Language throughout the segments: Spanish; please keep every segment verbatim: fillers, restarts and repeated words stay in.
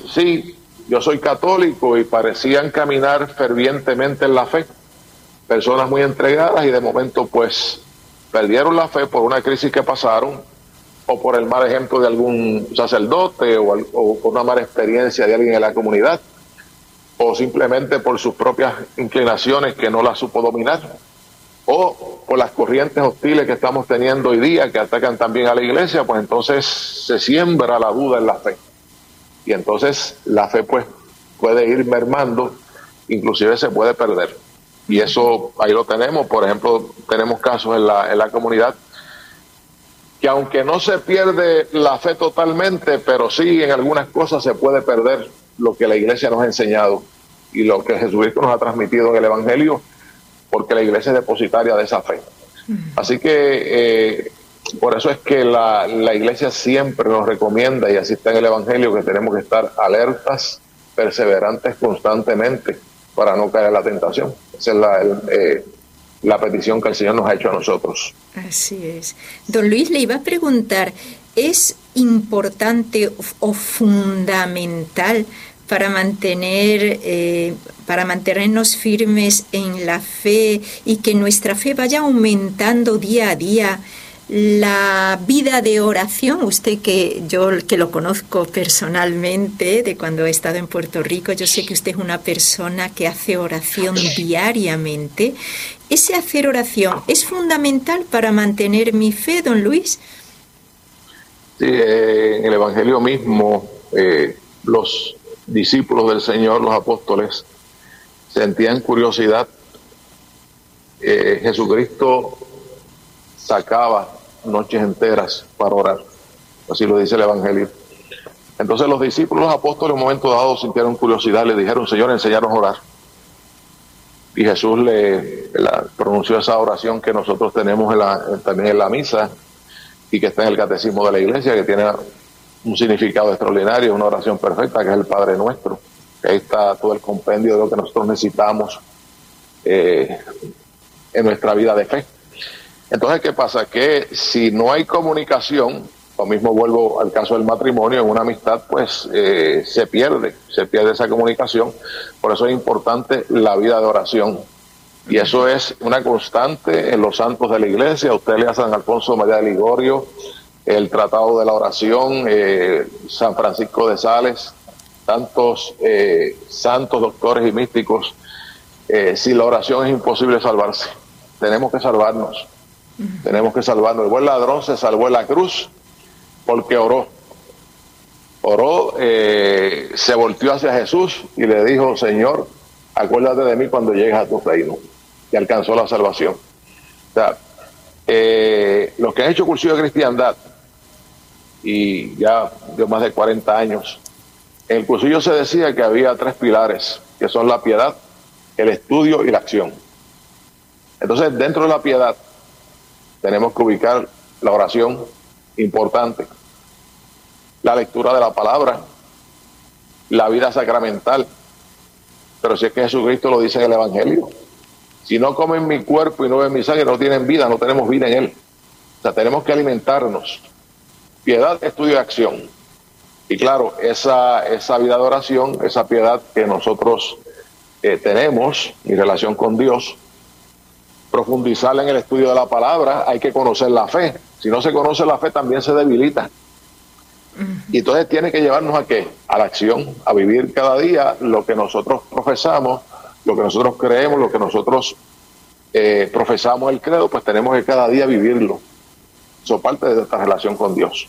sí, yo soy católico, y parecían caminar fervientemente en la fe, personas muy entregadas, y de momento pues perdieron la fe por una crisis que pasaron, o por el mal ejemplo de algún sacerdote, o, o por una mala experiencia de alguien en la comunidad, o simplemente por sus propias inclinaciones que no las supo dominar, o por las corrientes hostiles que estamos teniendo hoy día que atacan también a la iglesia. Pues entonces se siembra la duda en la fe, y entonces la fe pues puede ir mermando, inclusive se puede perder, y eso ahí lo tenemos. Por ejemplo, tenemos casos en la, en la comunidad que aunque no se pierde la fe totalmente, pero sí en algunas cosas se puede perder lo que la iglesia nos ha enseñado y lo que Jesucristo nos ha transmitido en el Evangelio, porque la iglesia es depositaria de esa fe. Así que eh, por eso es que la, la iglesia siempre nos recomienda, y así está en el Evangelio, que tenemos que estar alertas, perseverantes constantemente para no caer en la tentación. Esa es la, el, eh, la petición que el Señor nos ha hecho a nosotros. Así es. Don Luis, le iba a preguntar, ¿es importante o fundamental para mantener, eh, para mantenernos firmes en la fe y que nuestra fe vaya aumentando día a día, la vida de oración? Usted, que yo que lo conozco personalmente de cuando he estado en Puerto Rico, yo sé que usted es una persona que hace oración diariamente. ¿Ese hacer oración es fundamental para mantener mi fe, don Luis? Sí, eh, en el Evangelio mismo, eh, los discípulos del Señor, los apóstoles, sentían curiosidad. Eh, Jesucristo sacaba noches enteras para orar, así lo dice el Evangelio. Entonces los discípulos, los apóstoles, en un momento dado sintieron curiosidad, le dijeron: Señor, enséñanos a orar. Y Jesús le la, pronunció esa oración que nosotros tenemos en la, también en la misa, y que está en el catecismo de la iglesia, que tiene un significado extraordinario, una oración perfecta, que es el Padre Nuestro. Ahí está todo el compendio de lo que nosotros necesitamos eh, en nuestra vida de fe. Entonces, ¿qué pasa? Que si no hay comunicación, lo mismo vuelvo al caso del matrimonio, en una amistad, pues eh, se pierde, se pierde esa comunicación. Por eso es importante la vida de oración. Y eso es una constante en los santos de la iglesia. Usted lea a San Alfonso María de Ligorio, el Tratado de la Oración, eh, San Francisco de Sales, tantos eh, santos, doctores y místicos. Eh, si la oración es imposible salvarse, tenemos que salvarnos, uh-huh. tenemos que salvarnos. El buen ladrón se salvó en la cruz porque oró, oró, eh, se volteó hacia Jesús y le dijo: Señor, acuérdate de mí cuando llegues a tu reino, y alcanzó la salvación. O sea, eh, los que han hecho cursillo de cristiandad, y ya de más de cuarenta años, en el cursillo se decía que había tres pilares, que son la piedad, el estudio y la acción. Entonces, dentro de la piedad tenemos que ubicar la oración, importante, la lectura de la palabra, la vida sacramental. Pero si es que Jesucristo lo dice en el Evangelio: si no comen mi cuerpo y no ven mi sangre, no tienen vida, no tenemos vida en él. O sea, tenemos que alimentarnos. Piedad, estudio y acción. Y claro, esa, esa vida de oración, esa piedad que nosotros eh, tenemos, mi relación con Dios, profundizarla en el estudio de la palabra. Hay que conocer la fe. Si no se conoce la fe, también se debilita. Y entonces tiene que llevarnos ¿a qué? A la acción, a vivir cada día lo que nosotros profesamos, lo que nosotros creemos, lo que nosotros eh, profesamos el credo, pues tenemos que cada día vivirlo. Eso es parte de esta relación con Dios.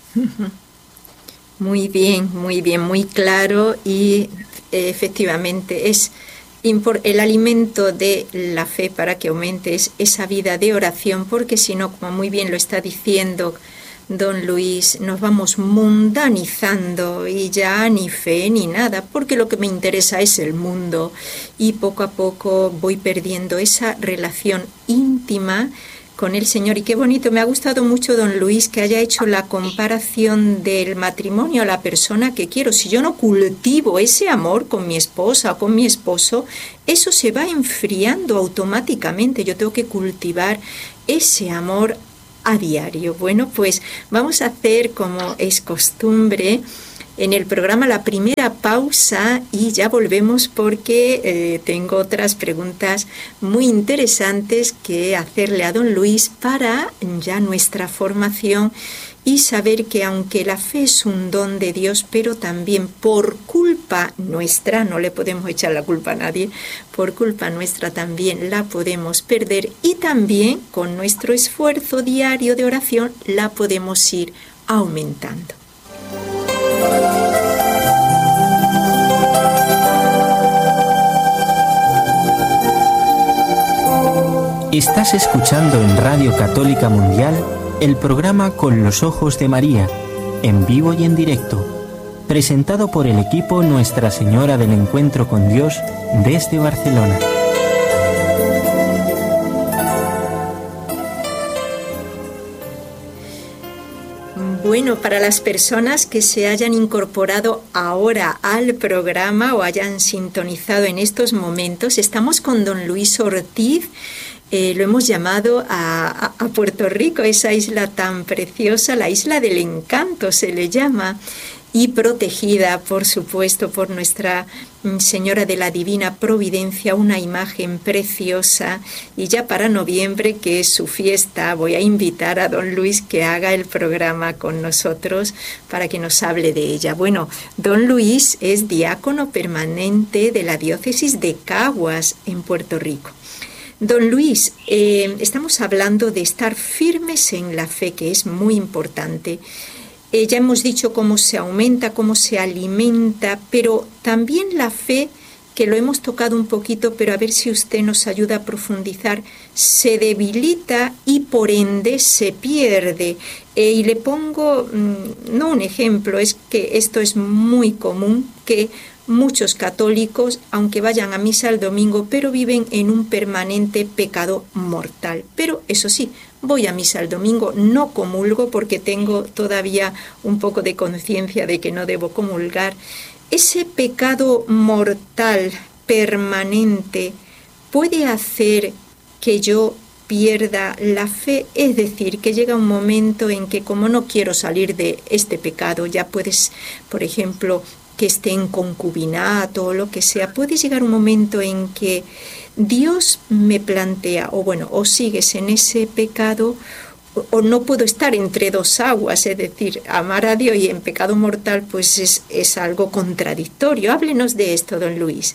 Muy bien, muy bien, muy claro, y eh, efectivamente es el alimento de la fe para que aumente es esa vida de oración, porque si no, como muy bien lo está diciendo don Luis, nos vamos mundanizando y ya ni fe ni nada, porque lo que me interesa es el mundo, y poco a poco voy perdiendo esa relación íntima con el Señor. Y qué bonito, me ha gustado mucho, don Luis, que haya hecho la comparación del matrimonio a la persona que quiero. Si yo no cultivo ese amor con mi esposa o con mi esposo, eso se va enfriando automáticamente. Yo tengo que cultivar ese amor a diario. Bueno, pues vamos a hacer, como es costumbre, en el programa la primera pausa y ya volvemos porque eh, tengo otras preguntas muy interesantes que hacerle a don Luis para ya nuestra formación y saber que aunque la fe es un don de Dios, pero también por culpa nuestra, no le podemos echar la culpa a nadie, por culpa nuestra también la podemos perder y también con nuestro esfuerzo diario de oración la podemos ir aumentando. Estás escuchando en Radio Católica Mundial el programa Con los Ojos de María, en vivo y en directo, presentado por el equipo Nuestra Señora del Encuentro con Dios desde Barcelona. Bueno, para las personas que se hayan incorporado ahora al programa o hayan sintonizado en estos momentos, estamos con don Luis Ortiz. Eh, lo hemos llamado a, a, a Puerto Rico, esa isla tan preciosa, la isla del encanto se le llama, y protegida, por supuesto, por Nuestra Señora de la Divina Providencia, una imagen preciosa. Y ya para noviembre, que es su fiesta, voy a invitar a don Luis que haga el programa con nosotros para que nos hable de ella. Bueno, don Luis es diácono permanente de la diócesis de Caguas, en Puerto Rico. Don Luis, eh, estamos hablando de estar firmes en la fe, que es muy importante. Eh, ya hemos dicho cómo se aumenta, cómo se alimenta, pero también la fe, que lo hemos tocado un poquito, pero a ver si usted nos ayuda a profundizar, se debilita y por ende se pierde. Eh, y le pongo, mmm, no un ejemplo, es que esto es muy común, que muchos católicos, aunque vayan a misa el domingo, pero viven en un permanente pecado mortal. Pero eso sí, voy a misa el domingo, no comulgo porque tengo todavía un poco de conciencia de que no debo comulgar. Ese pecado mortal permanente puede hacer que yo pierda la fe, es decir, que llega un momento en que como no quiero salir de este pecado, ya puedes, por ejemplo, que esté en concubinato o lo que sea, puede llegar un momento en que Dios me plantea, o bueno, o sigues en ese pecado, o, o no puedo estar entre dos aguas, es decir, amar a Dios y en pecado mortal, pues es, es algo contradictorio. Háblenos de esto, don Luis.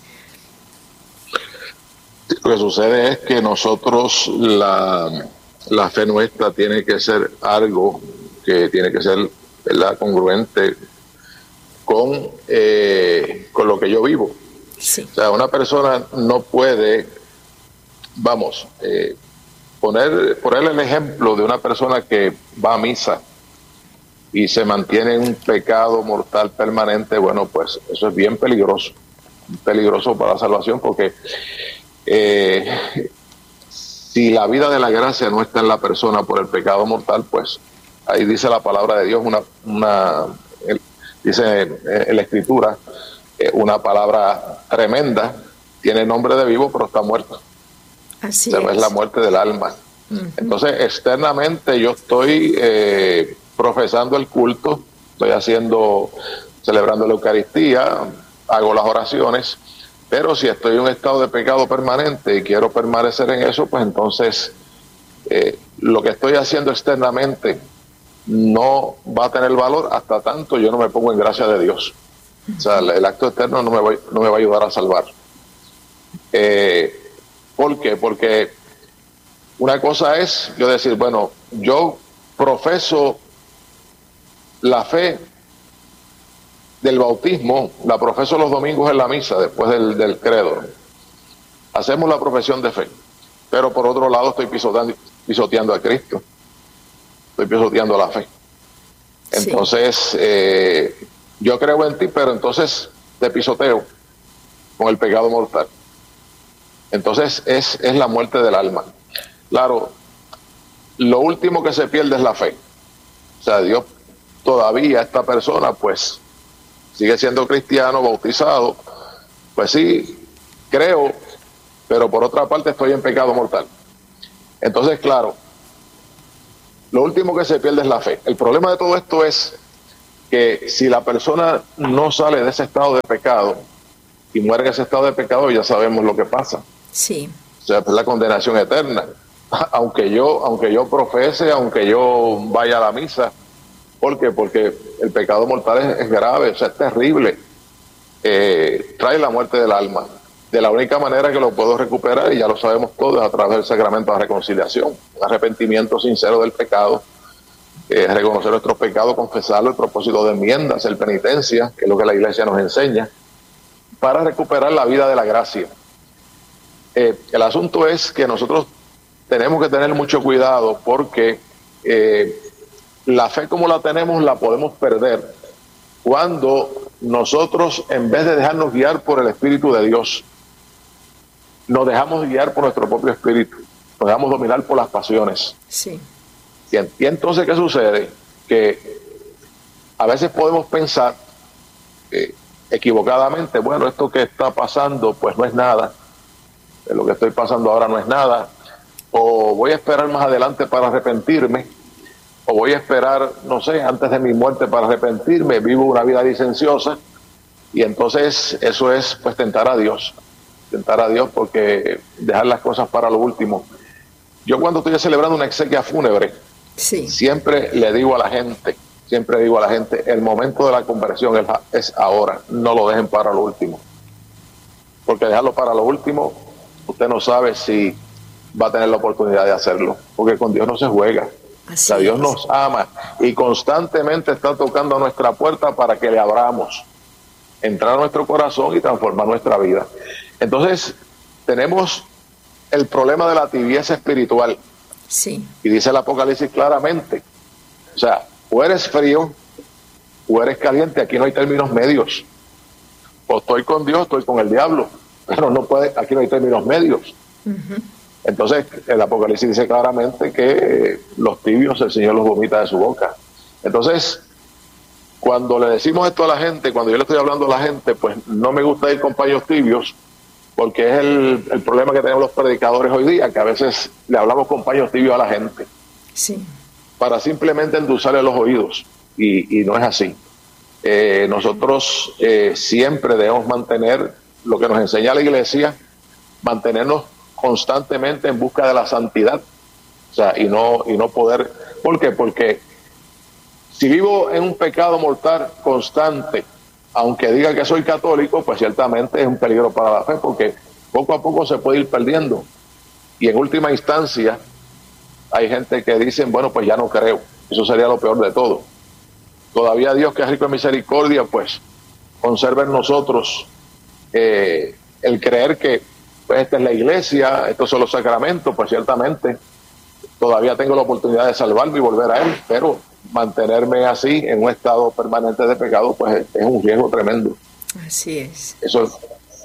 Lo que sucede es que nosotros, la, la fe nuestra tiene que ser algo que tiene que ser, ¿verdad?, congruente con, eh, con lo que yo vivo. Sí. O sea, una persona no puede, vamos, eh, poner, poner el ejemplo de una persona que va a misa y se mantiene en un pecado mortal permanente. Bueno, pues eso es bien peligroso, peligroso para la salvación, porque eh, si la vida de la gracia no está en la persona por el pecado mortal, pues ahí dice la palabra de Dios, una, una el, dice en la Escritura, eh, una palabra tremenda, tiene nombre de vivo, pero está muerto. Así o sea, es. es la muerte del alma. Uh-huh. Entonces, externamente yo estoy eh, profesando el culto, estoy haciendo, celebrando la Eucaristía, hago las oraciones, pero si estoy en un estado de pecado permanente y quiero permanecer en eso, pues entonces eh, lo que estoy haciendo externamente no va a tener valor hasta tanto yo no me pongo en gracia de Dios. O sea, el acto externo no me va, no me va a ayudar a salvar. Eh, ¿Por qué? Porque una cosa es yo decir, bueno, yo profeso la fe del bautismo, la profeso los domingos en la misa, después del, del credo. Hacemos la profesión de fe, pero por otro lado estoy pisoteando, pisoteando a Cristo. Estoy pisoteando la fe. Entonces, sí. eh, yo creo en ti, pero entonces te pisoteo con el pecado mortal. Entonces es, es la muerte del alma. Claro, lo último que se pierde es la fe. O sea, Dios todavía, esta persona, pues, sigue siendo cristiano, bautizado. Pues sí, creo, pero por otra parte estoy en pecado mortal. Entonces, claro, lo último que se pierde es la fe. El problema de todo esto es que si la persona no sale de ese estado de pecado y muere en ese estado de pecado, ya sabemos lo que pasa. Sí. O sea, es la condenación eterna. Aunque yo, aunque yo profese, aunque yo vaya a la misa. ¿Por qué? Porque el pecado mortal es, es grave, o sea, es terrible. Eh, trae la muerte del alma. De la única manera que lo puedo recuperar, y ya lo sabemos todos, es a través del sacramento de la reconciliación. Un arrepentimiento sincero del pecado, eh, reconocer nuestros pecados, confesarlo, el propósito de enmienda, hacer penitencia, que es lo que la Iglesia nos enseña, para recuperar la vida de la gracia. Eh, el asunto es que nosotros tenemos que tener mucho cuidado porque eh, la fe como la tenemos la podemos perder cuando nosotros, en vez de dejarnos guiar por el Espíritu de Dios, nos dejamos guiar por nuestro propio espíritu, nos dejamos dominar por las pasiones. Sí. Y, y entonces, ¿qué sucede? Que a veces podemos pensar eh, equivocadamente, bueno, esto que está pasando pues no es nada, lo que estoy pasando ahora no es nada, o voy a esperar más adelante para arrepentirme, o voy a esperar, no sé, antes de mi muerte para arrepentirme, vivo una vida licenciosa, y entonces eso es pues tentar a Dios, tentar a Dios porque dejar las cosas para lo último. Yo cuando estoy celebrando una exequia fúnebre, Sí. siempre le digo a la gente, siempre digo a la gente, el momento de la conversión es, es ahora, no lo dejen para lo último, porque dejarlo para lo último, usted no sabe si va a tener la oportunidad de hacerlo, porque con Dios no se juega. Así o sea, Dios es. nos ama y constantemente está tocando a nuestra puerta para que le abramos, entrar a nuestro corazón y transformar nuestra vida. Entonces, tenemos el problema de la tibieza espiritual. Sí. Y dice el Apocalipsis claramente, o sea, o eres frío o eres caliente, aquí no hay términos medios. O estoy con Dios, estoy con el diablo, pero no puede, aquí no hay términos medios. Uh-huh. Entonces, el Apocalipsis dice claramente que los tibios el Señor los vomita de su boca. Entonces, cuando le decimos esto a la gente, cuando yo le estoy hablando a la gente, pues no me gusta ir con paños tibios, porque es el, el problema que tenemos los predicadores hoy día, que a veces le hablamos con paños tibios a la gente, Sí. para simplemente endulzarle los oídos, y, y no es así. Eh, nosotros eh, siempre debemos mantener lo que nos enseña la Iglesia, mantenernos constantemente en busca de la santidad, o sea, y no, y no poder, ¿por qué? Porque si vivo en un pecado mortal constante, aunque diga que soy católico, pues ciertamente es un peligro para la fe, porque poco a poco se puede ir perdiendo, y en última instancia hay gente que dicen, bueno, pues ya no creo, eso sería lo peor de todo. Todavía Dios, que es rico en misericordia, pues conserva en nosotros eh, el creer que pues esta es la iglesia, estos son los sacramentos, pues ciertamente todavía tengo la oportunidad de salvarme y volver a Él, pero mantenerme así en un estado permanente de pecado, pues es un riesgo tremendo. Así es. Eso es.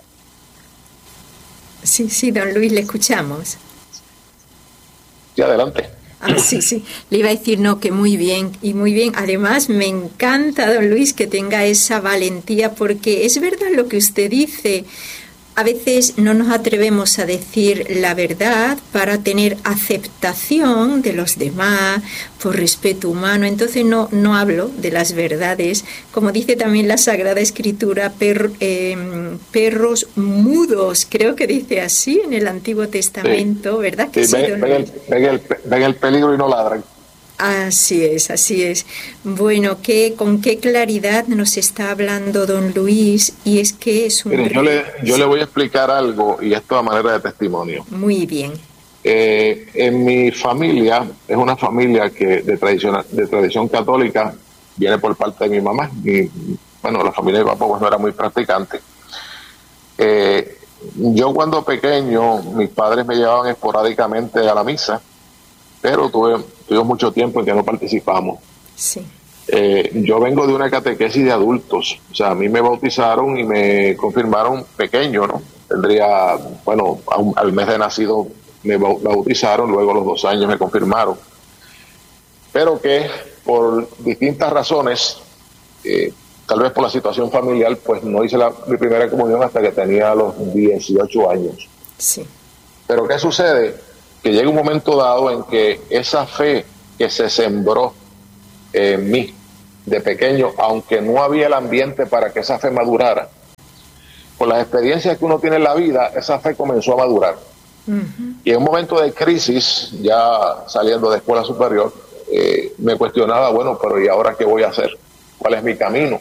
Sí, sí, don Luis, le escuchamos. Sí, adelante. Ah, sí, sí. Le iba a decir, no, que muy bien, y muy bien. Además, me encanta, don Luis, que tenga esa valentía, porque es verdad lo que usted dice. A veces no nos atrevemos a decir la verdad para tener aceptación de los demás, por respeto humano. Entonces no, no hablo de las verdades. Como dice también la Sagrada Escritura, per, eh, perros mudos, creo que dice así en el Antiguo Testamento, sí. ¿Verdad que sí? sí ven, ven, el, ven, el, ven el peligro y no ladran. Así es, así es. Bueno, ¿qué, con qué claridad nos está hablando don Luis, y es que es un... Mire, yo, le, yo le voy a explicar algo, y esto a manera de testimonio. Muy bien. Eh, en mi familia, es una familia que de tradición, de tradición católica, viene por parte de mi mamá. Mi, bueno, la familia de mi papá pues no era muy practicante. Eh, yo cuando pequeño, mis padres me llevaban esporádicamente a la misa, pero tuve, tuvimos mucho tiempo en que no participamos. Sí. Eh, yo vengo de una catequesis de adultos, o sea, a mí me bautizaron y me confirmaron pequeño, ¿no? Tendría, bueno, a un, al mes de nacido me bautizaron, luego a los dos años me confirmaron, pero que por distintas razones, eh, tal vez por la situación familiar, pues no hice la, mi primera comunión hasta que tenía los dieciocho años. Sí. Pero ¿qué sucede? Que llega un momento dado en que esa fe que se sembró en mí, de pequeño, aunque no había el ambiente para que esa fe madurara, con las experiencias que uno tiene en la vida, esa fe comenzó a madurar. Uh-huh. Y en un momento de crisis, ya saliendo de escuela superior, eh, me cuestionaba, bueno, pero ¿y ahora qué voy a hacer? ¿Cuál es mi camino?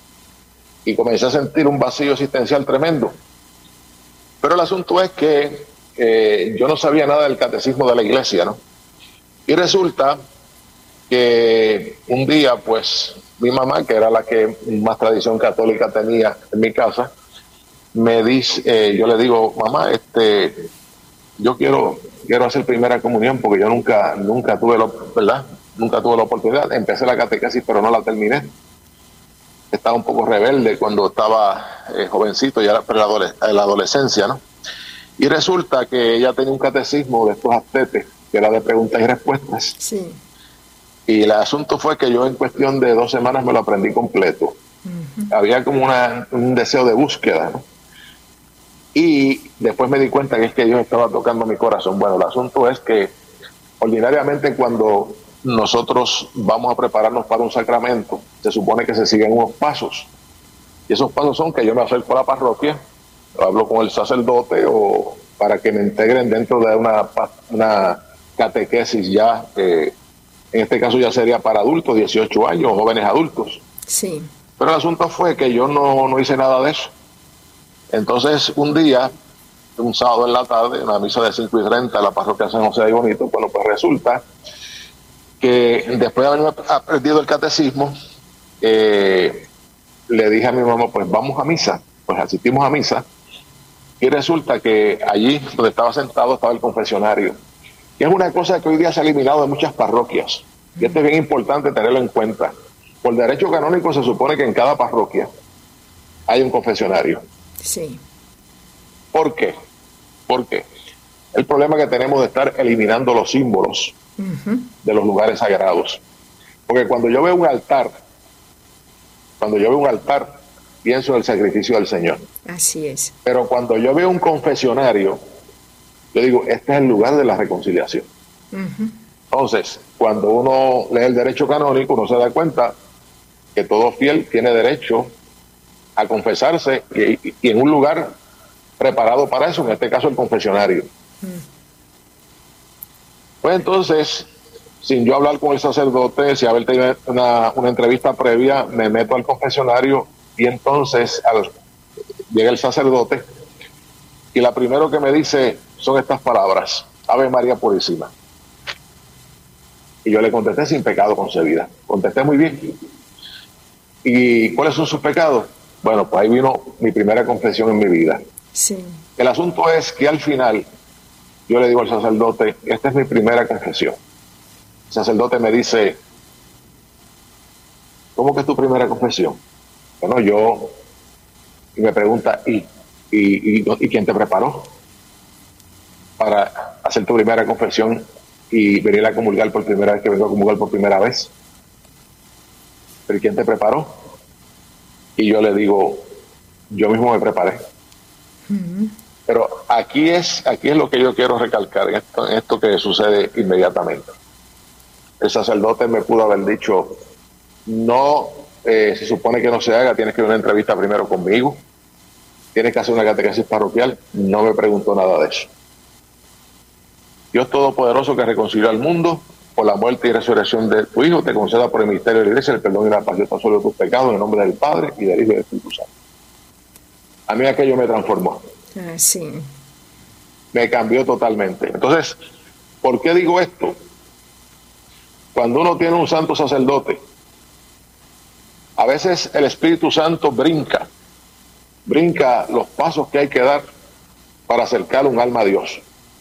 Y comencé a sentir un vacío existencial tremendo. Pero el asunto es que eh, yo no sabía nada del catecismo de la iglesia, ¿no? Y resulta que un día, pues, mi mamá, que era la que más tradición católica tenía en mi casa, me dice, eh, yo le digo, mamá, este, yo quiero, quiero hacer primera comunión porque yo nunca, nunca tuve la, ¿verdad? Nunca tuve la oportunidad. Empecé la catequesis, pero no la terminé. Estaba un poco rebelde cuando estaba eh, jovencito, ya era en la adolescencia, ¿no? Y resulta que ella tenía un catecismo de estos astetes, que era de preguntas y respuestas. Sí. Y el asunto fue que yo en cuestión de dos semanas me lo aprendí completo. Uh-huh. Había como una, un deseo de búsqueda, ¿no? Y después me di cuenta que es que Dios estaba tocando mi corazón. Bueno, el asunto es que ordinariamente cuando nosotros vamos a prepararnos para un sacramento, se supone que se siguen unos pasos. Y esos pasos son que yo me acerco a la parroquia, hablo con el sacerdote o para que me integren dentro de una, una catequesis ya, eh, en este caso ya sería para adultos, dieciocho años, jóvenes adultos. Sí. Pero el asunto fue que yo no, no hice nada de eso. Entonces, un día, un sábado en la tarde, en la misa de cinco y treinta de la parroquia San José de Bonito, bueno, pues resulta que después de haber aprendido el catecismo, eh, le dije a mi mamá, pues vamos a misa. Pues asistimos a misa, y resulta que allí donde estaba sentado estaba el confesionario, que es una cosa que hoy día se ha eliminado de muchas parroquias, y esto es bien importante tenerlo en cuenta. Por derecho canónico se supone que en cada parroquia hay un confesionario. Sí. ¿Por qué? Porque el problema que tenemos de estar eliminando los símbolos uh-huh. de los lugares sagrados. Porque cuando yo veo un altar, cuando yo veo un altar, pienso en el sacrificio del Señor. Así es. Pero cuando yo veo un confesionario, yo digo, este es el lugar de la reconciliación. Uh-huh. Entonces, cuando uno lee el derecho canónico, uno se da cuenta que todo fiel tiene derecho a confesarse y, y en un lugar preparado para eso, en este caso el confesionario. Uh-huh. Pues entonces, sin yo hablar con el sacerdote, sin haber tenido una, una entrevista previa, me meto al confesionario y entonces al, llega el sacerdote y la primero que me dice son estas palabras: Ave María Purísima. Y yo le contesté: sin pecado concebida. Contesté muy bien. ¿Y cuáles son sus pecados? Bueno, pues ahí vino mi primera confesión en mi vida. Sí. El asunto es que al final yo le digo al sacerdote: esta es mi primera confesión. El sacerdote me dice: ¿cómo que es tu primera confesión? Bueno, yo, y me pregunta, ¿y, y, y, ¿y quién te preparó para hacer tu primera confesión y venir a comulgar por primera vez, que vengo a comulgar por primera vez? ¿Pero quién te preparó? Y yo le digo, yo mismo me preparé. Uh-huh. Pero aquí es, aquí es lo que yo quiero recalcar, en esto, en esto que sucede inmediatamente. El sacerdote me pudo haber dicho, no, eh, se supone que no se haga, tienes que ir a una entrevista primero conmigo, tienes que hacer una catequesis parroquial. No me preguntó nada de eso. Dios Todopoderoso, que reconcilió al mundo por la muerte y resurrección de tu Hijo, te conceda por el misterio de la Iglesia el perdón y la paz. Yo te absolvo tus pecados en el nombre del Padre y del Hijo y del Espíritu Santo. A mí aquello me transformó. Ah, sí. Me cambió totalmente. Entonces, ¿por qué digo esto? Cuando uno tiene un santo sacerdote, a veces el Espíritu Santo brinca, brinca los pasos que hay que dar para acercar un alma a Dios.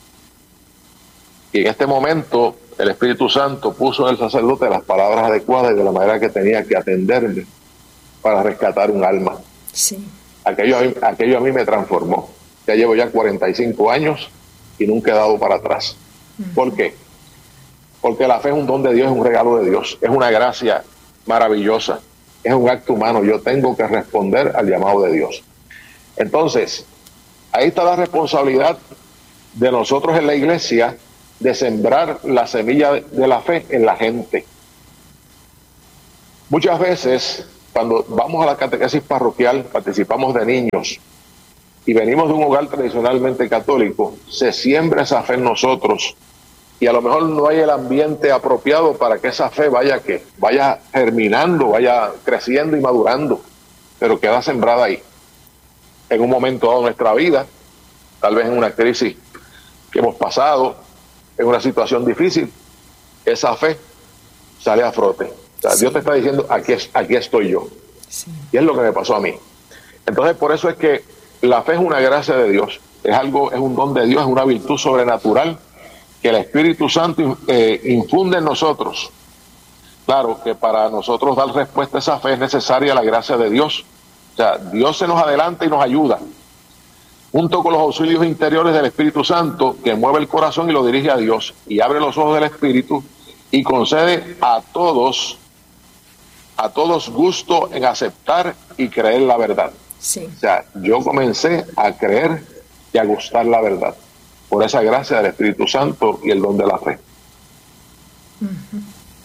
Y en este momento el Espíritu Santo puso en el sacerdote las palabras adecuadas y de la manera que tenía que atenderme para rescatar un alma. Sí. Aquello, aquello a mí me transformó. Ya llevo ya cuarenta y cinco años y nunca he dado para atrás. Uh-huh. ¿Por qué? Porque la fe es un don de Dios, es un regalo de Dios, es una gracia maravillosa, es un acto humano. Yo tengo que responder al llamado de Dios. Entonces, ahí está la responsabilidad de nosotros en la iglesia de sembrar la semilla de la fe en la gente. Muchas veces, cuando vamos a la catequesis parroquial, participamos de niños y venimos de un hogar tradicionalmente católico, se siembra esa fe en nosotros y a lo mejor no hay el ambiente apropiado para que esa fe vaya, que vaya germinando, vaya creciendo y madurando, pero queda sembrada ahí. En un momento dado de nuestra vida, tal vez en una crisis que hemos pasado, en una situación difícil, esa fe sale a frote. O sea, sí. Dios te está diciendo, aquí, es, aquí estoy yo. Sí. Y es lo que me pasó a mí. Entonces, por eso es que la fe es una gracia de Dios, es algo, es un don de Dios, es una virtud sobrenatural que el Espíritu Santo eh, infunde en nosotros. Claro que para nosotros dar respuesta a esa fe es necesaria la gracia de Dios. O sea, Dios se nos adelanta y nos ayuda, junto con los auxilios interiores del Espíritu Santo, que mueve el corazón y lo dirige a Dios, y abre los ojos del Espíritu, y concede a todos, a todos gusto en aceptar y creer la verdad. Sí. O sea, yo comencé a creer y a gustar la verdad, por esa gracia del Espíritu Santo y el don de la fe. Uh-huh.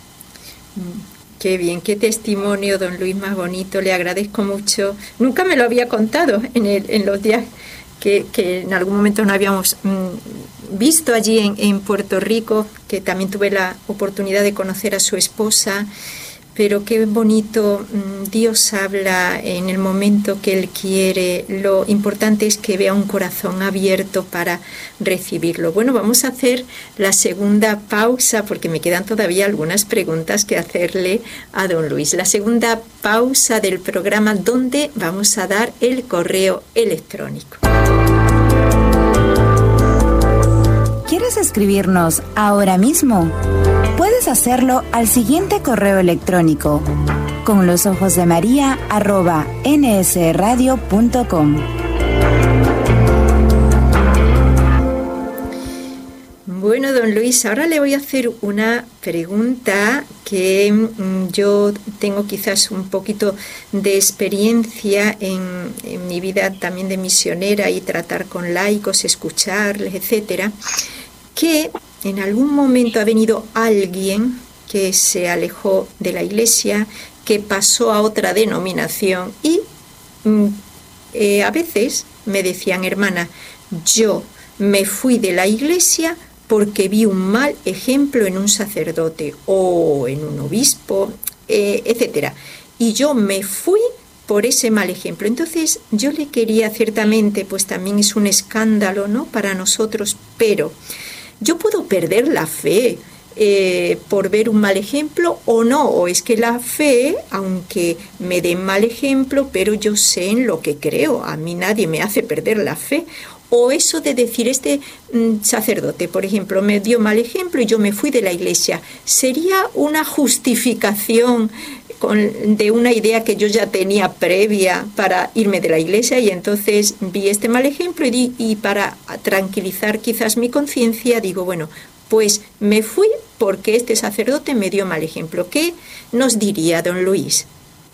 Qué bien, qué testimonio, don Luis, más bonito, le agradezco mucho. Nunca me lo había contado en, el, en los días que, que en algún momento no habíamos mmm, visto allí en, en Puerto Rico, que también tuve la oportunidad de conocer a su esposa, pero qué bonito, mmm, Dios habla en el momento que Él quiere. Lo importante es que vea un corazón abierto para recibirlo. Bueno, vamos a hacer la segunda pausa porque me quedan todavía algunas preguntas que hacerle a don Luis. La segunda pausa del programa, donde vamos a dar el correo electrónico. ¿Quieres escribirnos ahora mismo? Puedes hacerlo al siguiente correo electrónico: con los ojos de María arroba n s radio punto com. Bueno, don Luis, ahora le voy a hacer una pregunta que mmm, yo tengo quizás un poquito de experiencia en, en mi vida también de misionera y tratar con laicos, escucharles, etcétera, que en algún momento ha venido alguien que se alejó de la iglesia, que pasó a otra denominación y mmm, eh, a veces me decían, hermana, yo me fui de la iglesia porque vi un mal ejemplo en un sacerdote o en un obispo, eh, etcétera. Y yo me fui por ese mal ejemplo. Entonces yo le quería, ciertamente, pues también es un escándalo, ¿no?, para nosotros, pero yo puedo perder la fe eh, por ver un mal ejemplo o no, o es que la fe, aunque me den mal ejemplo, pero yo sé en lo que creo, a mí nadie me hace perder la fe. O eso de decir, este mm, sacerdote, por ejemplo, me dio mal ejemplo y yo me fui de la iglesia, ¿sería una justificación con, de una idea que yo ya tenía previa para irme de la iglesia? Y entonces vi este mal ejemplo y, di, y para tranquilizar quizás mi conciencia, digo, bueno, pues me fui porque este sacerdote me dio mal ejemplo. ¿Qué nos diría don Luis?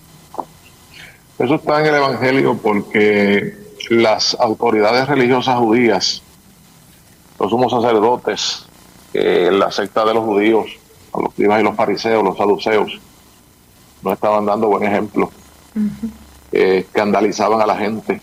Eso está en el Evangelio porque las autoridades religiosas judías, los sumos sacerdotes, eh, la secta de los judíos, los escribas y los fariseos, los saduceos, no estaban dando buen ejemplo. Uh-huh. eh, escandalizaban a la gente.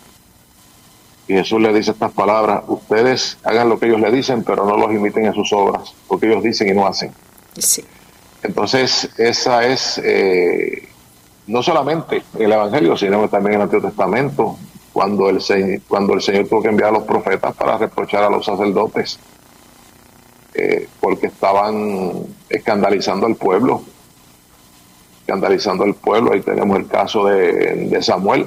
Y Jesús le dice estas palabras: ustedes hagan lo que ellos le dicen, pero no los imiten en sus obras, porque ellos dicen y no hacen. Sí. Entonces, esa es eh, no solamente el Evangelio, sino también el Antiguo Testamento, cuando el, Señor, cuando el Señor tuvo que enviar a los profetas para reprochar a los sacerdotes, eh, porque estaban escandalizando al pueblo, escandalizando al pueblo. Ahí tenemos el caso de, de Samuel,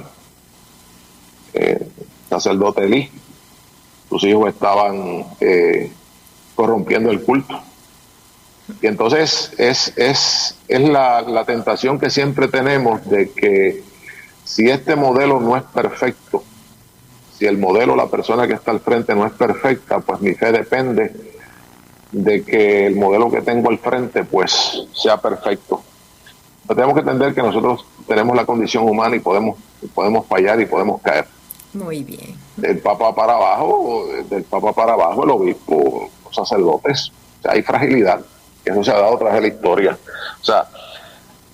eh, sacerdote Elí. Sus hijos estaban eh, corrompiendo el culto. Y entonces es, es, es la, la tentación que siempre tenemos de que si este modelo no es perfecto, si el modelo, la persona que está al frente no es perfecta, pues mi fe depende de que el modelo que tengo al frente pues sea perfecto. Pero tenemos que entender que nosotros tenemos la condición humana y podemos, podemos fallar y podemos caer. Muy bien. Del Papa para abajo, del Papa para abajo, el obispo, los sacerdotes. O sea, hay fragilidad. Eso se ha dado tras de la historia. O sea,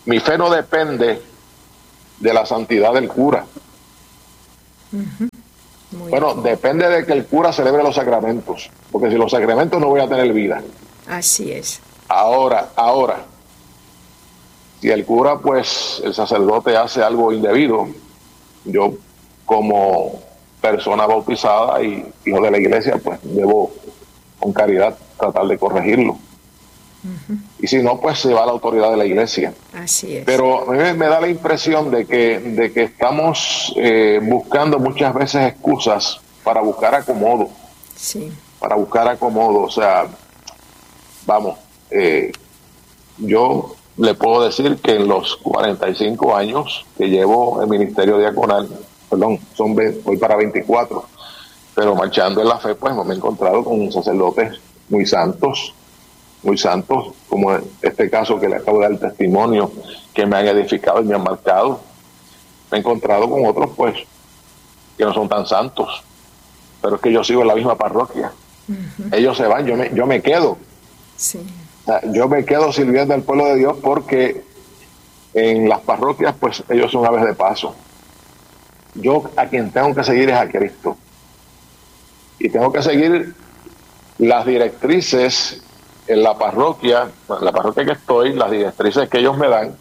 mi fe no depende de la santidad del cura. Uh-huh. Muy bueno, bien. Depende de que el cura celebre los sacramentos, porque si los sacramentos no voy a tener vida. Así es. Ahora, ahora, si el cura, pues, el sacerdote hace algo indebido, yo como persona bautizada y hijo de la iglesia, pues debo con caridad tratar de corregirlo. Uh-huh. Y si no, pues se va a la autoridad de la iglesia. Así es. Pero a mí me da la impresión de que, de que estamos eh, buscando muchas veces excusas para buscar acomodo. Sí. Para buscar acomodo. O sea, vamos, eh, yo le puedo decir que en los cuarenta y cinco años que llevo el ministerio diaconal, perdón, son voy para veinticuatro, pero marchando en la fe, pues me he encontrado con sacerdotes muy santos, muy santos, como este caso que le acabo de dar el testimonio, que me han edificado y me han marcado. Me he encontrado con otros, pues, que no son tan santos, pero es que yo sigo en la misma parroquia. Uh-huh. Ellos se van, yo me, yo me quedo. Sí. O sea, yo me quedo sirviendo al pueblo de Dios porque en las parroquias, pues, ellos son aves de paso. Yo a quien tengo que seguir es a Cristo. Y tengo que seguir las directrices en la parroquia, en la parroquia que estoy, las directrices que ellos me dan,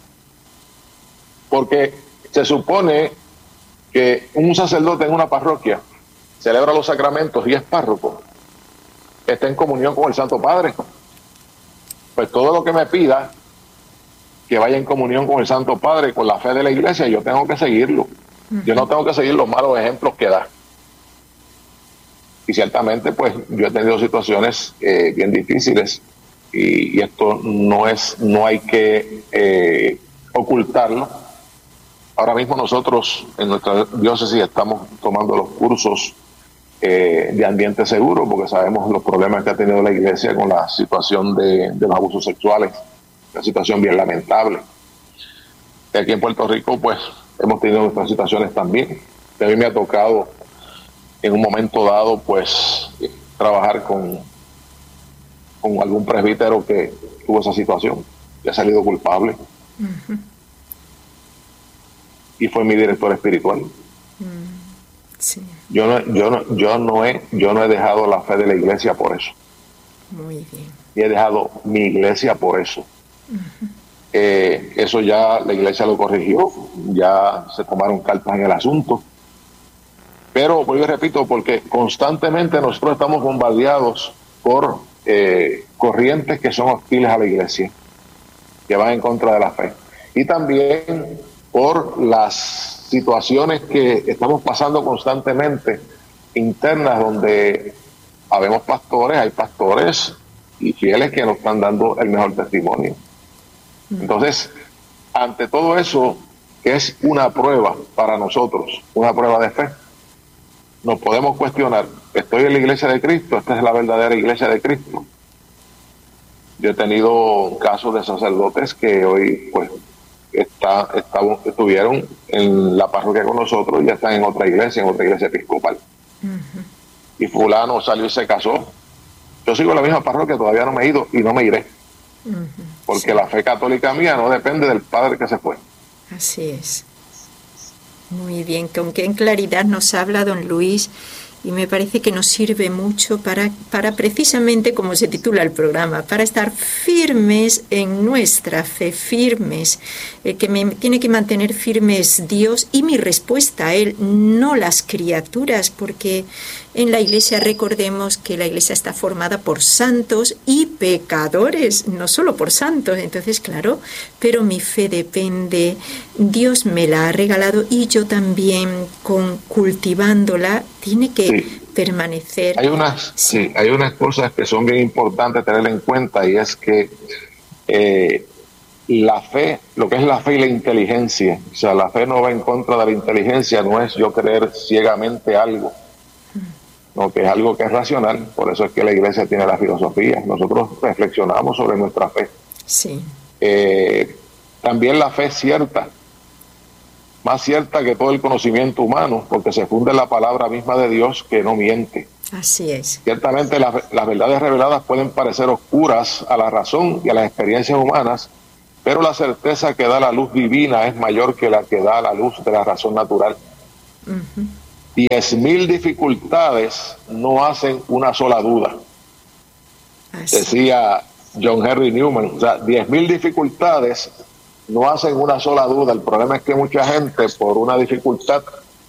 porque se supone que un sacerdote en una parroquia celebra los sacramentos y es párroco, está en comunión con el Santo Padre. Pues todo lo que me pida que vaya en comunión con el Santo Padre, con la fe de la iglesia, yo tengo que seguirlo. Uh-huh. Yo no tengo que seguir los malos ejemplos que da. Y ciertamente, pues, yo he tenido situaciones eh, bien difíciles y, y esto no es, no hay que eh, ocultarlo. Ahora mismo nosotros en nuestra diócesis estamos tomando los cursos eh, de ambiente seguro, porque sabemos los problemas que ha tenido la iglesia con la situación de, de los abusos sexuales, una situación bien lamentable. Y aquí en Puerto Rico, pues, hemos tenido nuestras situaciones también. A mí me ha tocado en un momento dado, pues, trabajar con, con algún presbítero que tuvo esa situación, que ha salido culpable. Uh-huh. Y fue mi director espiritual. Uh-huh. Sí. Yo no, yo no, yo no he, yo no he dejado la fe de la iglesia por eso. Muy bien. Y he dejado mi iglesia por eso. Uh-huh. Eh, eso ya la iglesia lo corrigió, ya se tomaron cartas en el asunto. Pero, vuelvo y repito, porque constantemente nosotros estamos bombardeados por eh, corrientes que son hostiles a la iglesia, que van en contra de la fe. Y también por las situaciones que estamos pasando constantemente internas, donde habemos pastores, hay pastores y fieles que nos están dando el mejor testimonio. Entonces, ante todo eso, que es una prueba para nosotros, una prueba de fe, nos podemos cuestionar, ¿estoy en la iglesia de Cristo? ¿Esta es la verdadera iglesia de Cristo? Yo he tenido casos de sacerdotes que hoy, pues, está, está, estuvieron en la parroquia con nosotros y ya están en otra iglesia, en otra iglesia episcopal. Uh-huh. Y fulano salió y se casó. Yo sigo en la misma parroquia, todavía no me he ido y no me iré. Uh-huh. Porque sí, la fe católica mía no depende del padre que se fue. Así es. Muy bien, con qué claridad nos habla don Luis, y me parece que nos sirve mucho para, para precisamente, como se titula el programa, para estar firmes en nuestra fe, firmes, eh, que me tiene que mantener firmes Dios y mi respuesta a Él, no las criaturas, porque en la iglesia recordemos que la iglesia está formada por santos y pecadores, no solo por santos. Entonces, claro, pero mi fe depende, Dios me la ha regalado y yo también, con cultivándola, tiene que sí permanecer. Hay unas, sí. sí, hay unas cosas que son bien importantes tener en cuenta, y es que eh, la fe, lo que es la fe y la inteligencia, o sea, la fe no va en contra de la inteligencia, no es yo creer ciegamente algo, no, que es algo que es racional. Por eso es que la iglesia tiene la filosofía. Nosotros reflexionamos sobre nuestra fe. Sí. Eh, también la fe es cierta, más cierta que todo el conocimiento humano, porque se funde en la palabra misma de Dios, que no miente. Así es. Ciertamente las, las verdades reveladas pueden parecer oscuras a la razón y a las experiencias humanas, pero la certeza que da la luz divina es mayor que la que da la luz de la razón natural. Uh-huh. Diez mil dificultades no hacen una sola duda. Así. Decía John Henry Newman, o sea, diez mil dificultades no hacen una sola duda. El problema es que mucha gente por una dificultad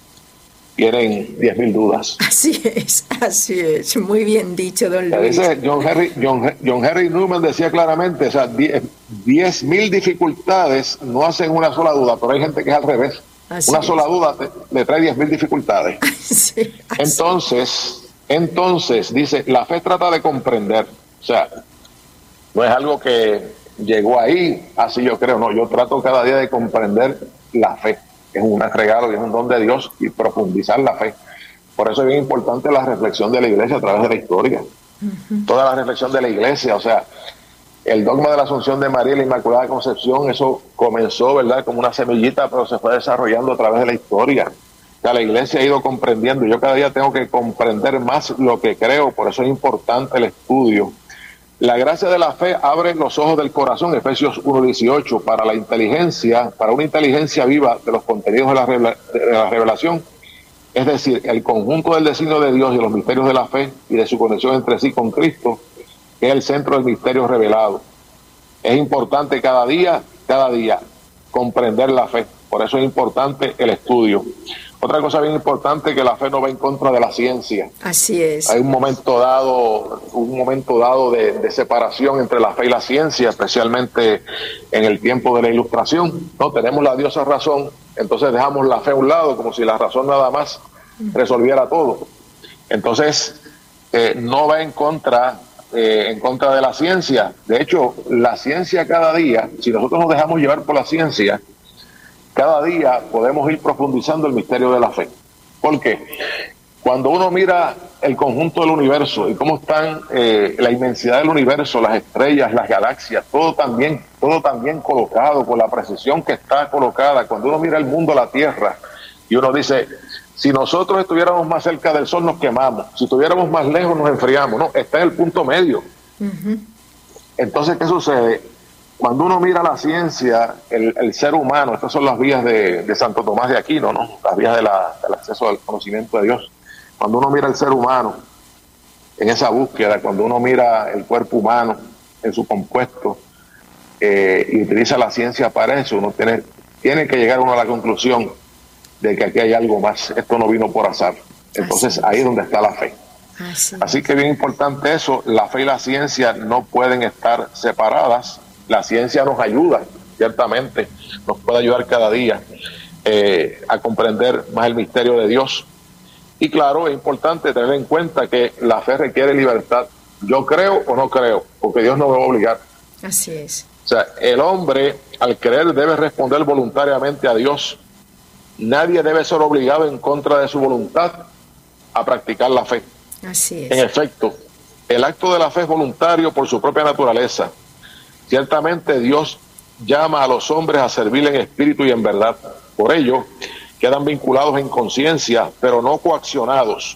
tienen diez mil dudas. Así es, así es, muy bien dicho, don Luis. Dice John Henry, John, John Henry Newman decía claramente, o sea, diez mil dificultades no hacen una sola duda, pero hay gente que es al revés. Así una es. sola duda te, le trae diez mil dificultades. Sí, entonces, entonces, dice, la fe trata de comprender, o sea, no es algo que llegó ahí, así yo creo, no, yo trato cada día de comprender la fe. Es un regalo y es un don de Dios, y profundizar la fe. Por eso es bien importante la reflexión de la iglesia a través de la historia. Uh-huh. Toda la reflexión de la iglesia, o sea, el dogma de la Asunción de María y la Inmaculada Concepción, eso comenzó, ¿verdad?, como una semillita, pero se fue desarrollando a través de la historia. O sea, la iglesia ha ido comprendiendo. Yo cada día tengo que comprender más lo que creo, por eso es importante el estudio. La gracia de la fe abre los ojos del corazón, Efesios uno dieciocho, para la inteligencia, para una inteligencia viva de los contenidos de la, revela, de la revelación, es decir, el conjunto del designio de Dios y los misterios de la fe y de su conexión entre sí con Cristo, que es el centro del misterio revelado. Es importante cada día, cada día, comprender la fe, por eso es importante el estudio. Otra cosa bien importante, que la fe no va en contra de la ciencia. Así es. Hay un momento dado, un momento dado de, de separación entre la fe y la ciencia, especialmente en el tiempo de la Ilustración. No tenemos la diosa razón, entonces dejamos la fe a un lado, como si la razón nada más resolviera todo. Entonces, eh, no va en contra, eh, en contra de la ciencia. De hecho, la ciencia cada día, si nosotros nos dejamos llevar por la ciencia, cada día podemos ir profundizando el misterio de la fe. ¿Por qué? Cuando uno mira el conjunto del universo y cómo están eh, la inmensidad del universo, las estrellas, las galaxias, todo también, todo también colocado con la precisión que está colocada. Cuando uno mira el mundo, la Tierra, y uno dice, si nosotros estuviéramos más cerca del Sol nos quemamos, si estuviéramos más lejos nos enfriamos. No, está en el punto medio. Uh-huh. Entonces, ¿qué sucede? Cuando uno mira la ciencia, el, el ser humano, estas son las vías de, de Santo Tomás de Aquino, ¿no? Las vías de la, del acceso al conocimiento de Dios. Cuando uno mira el ser humano en esa búsqueda, cuando uno mira el cuerpo humano en su compuesto eh, y utiliza la ciencia para eso, uno tiene, tiene que llegar uno a la conclusión de que aquí hay algo más. Esto no vino por azar. Entonces ahí es donde está la fe. Así, Así que bien importante eso, la fe y la ciencia no pueden estar separadas. La ciencia nos ayuda, ciertamente, nos puede ayudar cada día eh, a comprender más el misterio de Dios. Y claro, es importante tener en cuenta que la fe requiere libertad. Yo creo o no creo, porque Dios no me va a obligar. Así es. O sea, el hombre, al creer, debe responder voluntariamente a Dios. Nadie debe ser obligado en contra de su voluntad a practicar la fe. Así es. En efecto, el acto de la fe es voluntario por su propia naturaleza. Ciertamente Dios llama a los hombres a servirle en espíritu y en verdad. Por ello, quedan vinculados en conciencia, pero no coaccionados.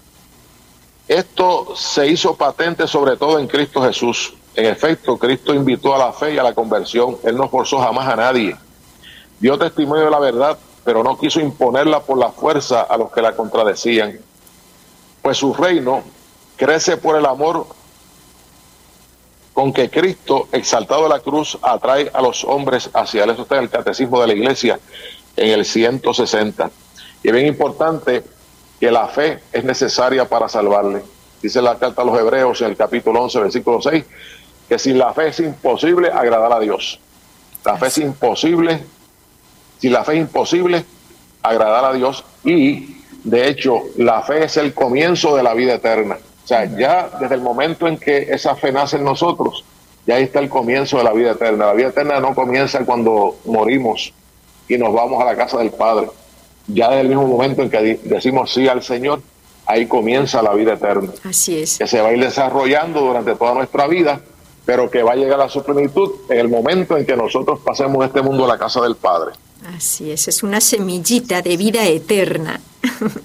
Esto se hizo patente sobre todo en Cristo Jesús. En efecto, Cristo invitó a la fe y a la conversión. Él no forzó jamás a nadie. Dio testimonio de la verdad, pero no quiso imponerla por la fuerza a los que la contradecían. Pues su reino crece por el amor con que Cristo, exaltado de la cruz, atrae a los hombres hacia él. Eso está en el Catecismo de la Iglesia, en el ciento sesenta. Y es bien importante que la fe es necesaria para salvarle. Dice la carta a los Hebreos en el capítulo once, versículo seis, que sin la fe es imposible agradar a Dios. La fe es imposible, sin la fe es imposible agradar a Dios, y de hecho la fe es el comienzo de la vida eterna. O sea, ya desde el momento en que esa fe nace en nosotros, ya ahí está el comienzo de la vida eterna. La vida eterna no comienza cuando morimos y nos vamos a la casa del Padre. Ya desde el mismo momento en que decimos sí al Señor, ahí comienza la vida eterna. Así es. Que se va a ir desarrollando durante toda nuestra vida, pero que va a llegar a su plenitud en el momento en que nosotros pasemos este mundo a la casa del Padre. Así es, es una semillita de vida eterna.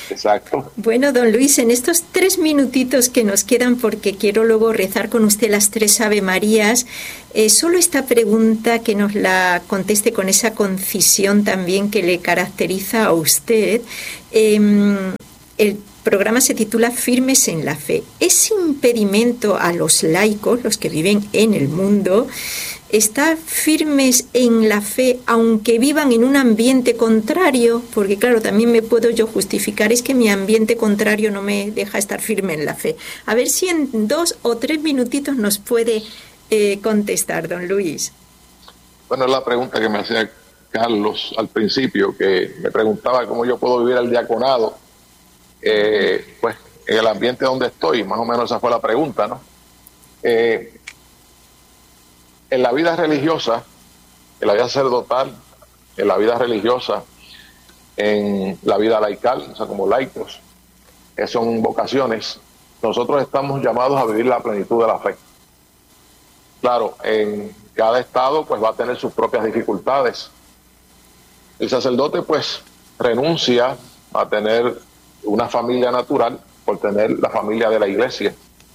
Exacto. Bueno, don Luis, en estos tres minutitos que nos quedan, porque quiero luego rezar con usted las tres Ave Marías, eh, solo esta pregunta que nos la conteste con esa concisión también que le caracteriza a usted. Eh, el programa se titula Firmes en la Fe. ¿Es impedimento a los laicos, los que viven en el mundo, estar firmes en la fe aunque vivan en un ambiente contrario? Porque claro, también me puedo yo justificar, es que mi ambiente contrario no me deja estar firme en la fe. A ver si en dos o tres minutitos nos puede eh, contestar, don Luis. Bueno, es la pregunta que me hacía Carlos al principio, que me preguntaba cómo yo puedo vivir el diaconado, eh, pues en el ambiente donde estoy, más o menos esa fue la pregunta, ¿no? Eh, En la vida religiosa, en la vida sacerdotal, en la vida religiosa, en la vida laical, o sea, como laicos, que son vocaciones, nosotros estamos llamados a vivir la plenitud de la fe. Claro, en cada estado pues va a tener sus propias dificultades. El sacerdote pues renuncia a tener una familia natural por tener la familia de la iglesia.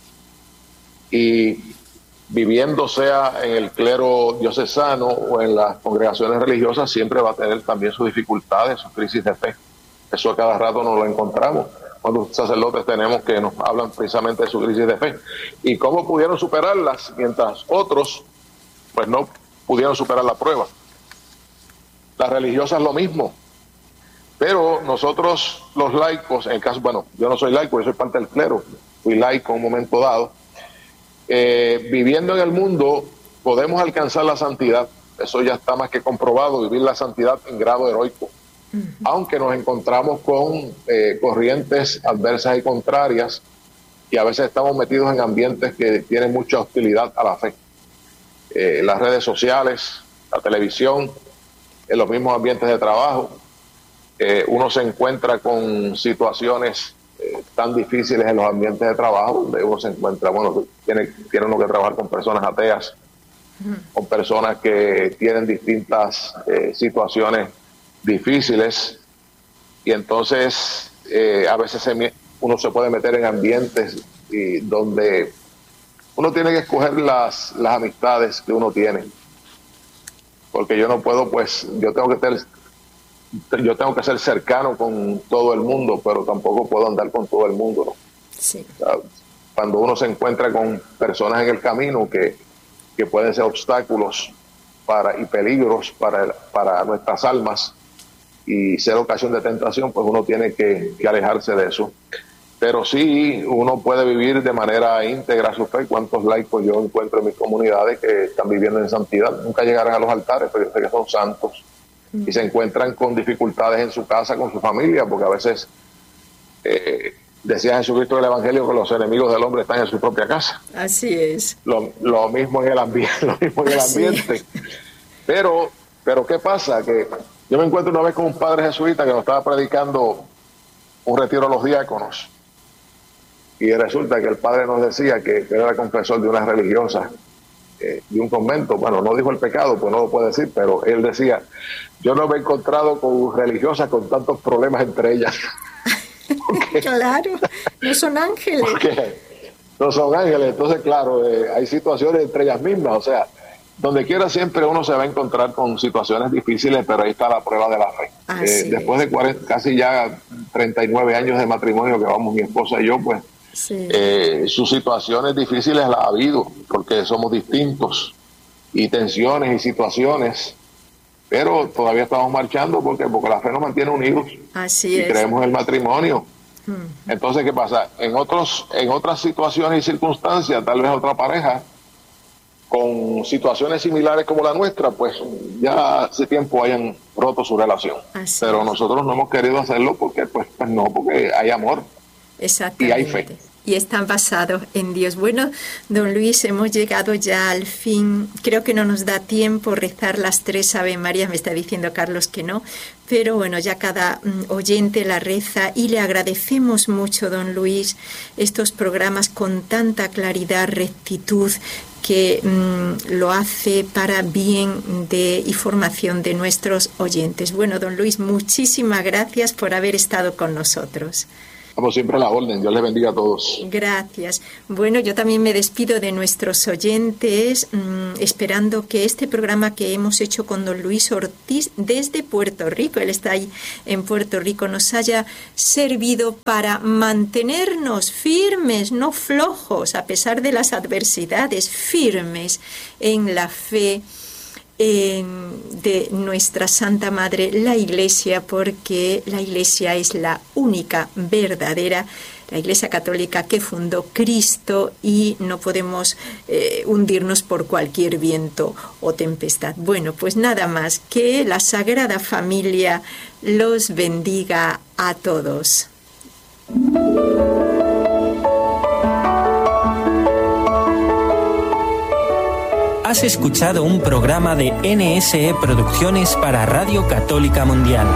Y viviendo sea en el clero diocesano o en las congregaciones religiosas, siempre va a tener también sus dificultades, sus crisis de fe. Eso a cada rato nos lo encontramos cuando los sacerdotes tenemos que nos hablan precisamente de su crisis de fe y cómo pudieron superarlas mientras otros pues no pudieron superar la prueba. Las religiosas lo mismo, pero nosotros los laicos, en el caso, bueno, yo no soy laico, yo soy parte del clero, fui laico en un momento dado. Eh, viviendo en el mundo podemos alcanzar la santidad, eso ya está más que comprobado, vivir la santidad en grado heroico, uh-huh. Aunque nos encontramos con eh, corrientes adversas y contrarias y a veces estamos metidos en ambientes que tienen mucha hostilidad a la fe, eh, las redes sociales, la televisión, en los mismos ambientes de trabajo, eh, uno se encuentra con situaciones Eh, tan difíciles en los ambientes de trabajo, donde uno se encuentra, bueno, tiene, tiene uno que trabajar con personas ateas, uh-huh. Con personas que tienen distintas eh, situaciones difíciles, y entonces eh, a veces se, uno se puede meter en ambientes y donde uno tiene que escoger las, las amistades que uno tiene, porque yo no puedo, pues, yo tengo que tener yo tengo que ser cercano con todo el mundo, pero tampoco puedo andar con todo el mundo, ¿no? Sí. O sea, cuando uno se encuentra con personas en el camino que, que pueden ser obstáculos para y peligros para, para nuestras almas y ser ocasión de tentación, pues uno tiene que, que alejarse de eso. Pero sí, uno puede vivir de manera íntegra su fe. ¿Cuántos laicos yo encuentro en mis comunidades que están viviendo en santidad? Nunca llegarán a los altares, pero yo sé que son santos. Y se encuentran con dificultades en su casa, con su familia, porque a veces eh, decía Jesucristo del Evangelio que los enemigos del hombre están en su propia casa. Así es. Lo, lo mismo en el ambiente, lo mismo en el ambiente. Pero, pero ¿qué pasa? Que yo me encuentro una vez con un padre jesuita que nos estaba predicando un retiro a los diáconos, y resulta que el padre nos decía que, que era confesor de una religiosa eh, de un convento. Bueno, no dijo el pecado, pues no lo puede decir, pero él decía: yo no me he encontrado con religiosas con tantos problemas entre ellas. Claro, no son ángeles. Porque no son ángeles, entonces claro, eh, hay situaciones entre ellas mismas, o sea, donde quiera siempre uno se va a encontrar con situaciones difíciles, pero ahí está la prueba de la fe. Eh, después de cuarenta, casi ya treinta y nueve años de matrimonio que vamos mi esposa y yo, pues sí. eh, sus situaciones difíciles las ha habido, porque somos distintos, y tensiones y situaciones, pero todavía estamos marchando porque, porque la fe nos mantiene unidos. Así y es. creemos en el matrimonio. Hmm. Entonces, ¿qué pasa? En otros, en otras situaciones y circunstancias, tal vez otra pareja con situaciones similares como la nuestra, pues ya hace tiempo hayan roto su relación. Así pero es. Nosotros no hemos querido hacerlo porque, pues, pues no, porque hay amor. Exactamente. Y hay fe. Y están basados en Dios. Bueno, don Luis, hemos llegado ya al fin. Creo que no nos da tiempo rezar las tres Ave Marías, me está diciendo Carlos que no, pero bueno, ya cada mm, oyente la reza, y le agradecemos mucho, don Luis, estos programas con tanta claridad, rectitud, que mmm, lo hace para bien de y formación de nuestros oyentes. Bueno, don Luis, muchísimas gracias por haber estado con nosotros. Como siempre a la orden, Dios les bendiga a todos. Gracias. Bueno, yo también me despido de nuestros oyentes, mmm, esperando que este programa que hemos hecho con don Luis Ortiz desde Puerto Rico, él está ahí en Puerto Rico, nos haya servido para mantenernos firmes, no flojos, a pesar de las adversidades, firmes en la fe de nuestra Santa Madre, la Iglesia, porque la Iglesia es la única verdadera, la Iglesia católica que fundó Cristo, y no podemos eh, hundirnos por cualquier viento o tempestad. Bueno, pues nada más, que la Sagrada Familia los bendiga a todos. Has escuchado un programa de N S E Producciones para Radio Católica Mundial.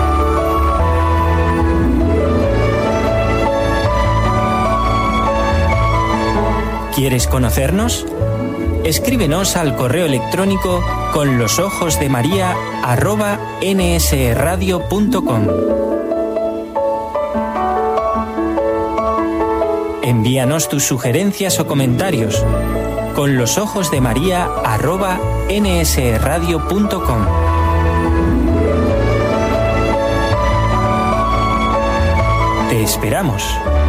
¿Quieres conocernos? Escríbenos al correo electrónico con los ojos de María arroba nsradio punto com. Envíanos tus sugerencias o comentarios con los ojos de María arroba nsradio punto com. Te esperamos.